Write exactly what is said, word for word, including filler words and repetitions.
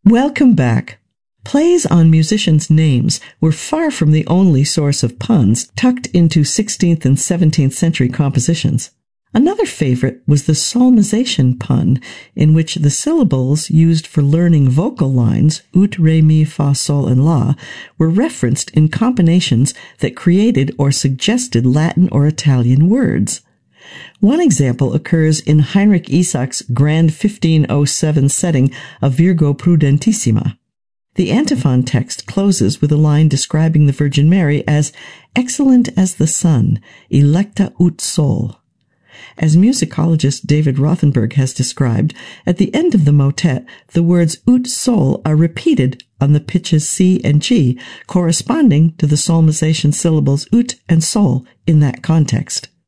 Welcome back. Plays on musicians' names were far from the only source of puns tucked into sixteenth and seventeenth century compositions. Another favorite was the psalmization pun, in which the syllables used for learning vocal lines, ut, re, mi, fa, sol, and la, were referenced in combinations that created or suggested Latin or Italian words. One example occurs in Heinrich Isaacs' grand fifteen oh seven setting of Virgo Prudentissima. The antiphon text closes with a line describing the Virgin Mary as excellent as the sun, electa ut sol. As musicologist David Rothenberg has described, at the end of the motet, the words ut sol are repeated on the pitches C and G, corresponding to the psalmization syllables ut and sol in that context.